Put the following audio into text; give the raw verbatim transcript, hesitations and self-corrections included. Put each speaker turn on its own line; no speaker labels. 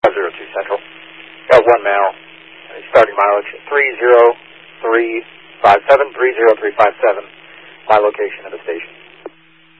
five zero two Central. Got one mile. Starting mileage three zero three five seven, three zero three five seven. My location at the station.